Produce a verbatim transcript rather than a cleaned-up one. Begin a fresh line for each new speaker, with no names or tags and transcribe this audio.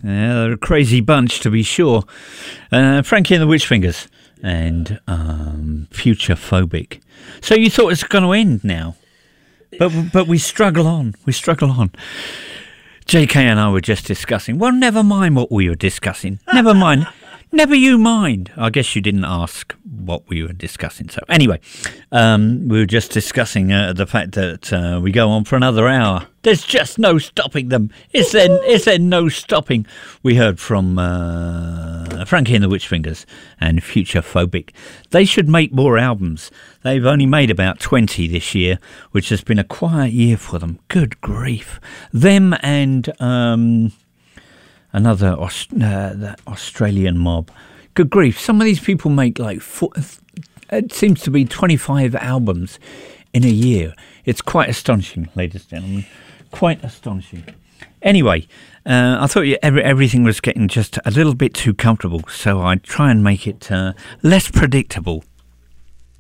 Yeah, they're a crazy bunch, to be sure. Uh, Frankie and the Witchfingers and um, Future Phobic. So you thought it's going to end now, but but we struggle on. We struggle on. J K and I were just discussing. Well, never mind what we were discussing. Never mind. Never you mind. I guess you didn't ask what we were discussing. So anyway, um, we were just discussing uh, the fact that uh, we go on for another hour. There's just no stopping them. Is there, is there no stopping? We heard from uh, Frankie and the Witchfingers and Future Phobic. They should make more albums. They've only made about twenty this year, which has been a quiet year for them. Good grief. Them and... Um, Another Aust- uh, that Australian mob. Good grief. Some of these people make like, four, it seems to be twenty-five albums in a year. It's quite astonishing, ladies and gentlemen. Quite astonishing. Anyway, uh, I thought you, every, everything was getting just a little bit too comfortable, so I'd try and make it uh, less predictable